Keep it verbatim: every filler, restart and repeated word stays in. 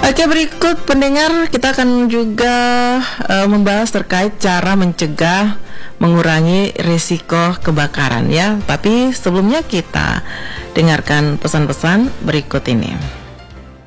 Oke, berikut pendengar kita akan juga uh, membahas terkait cara mencegah mengurangi risiko kebakaran ya. Tapi sebelumnya kita dengarkan pesan-pesan berikut ini.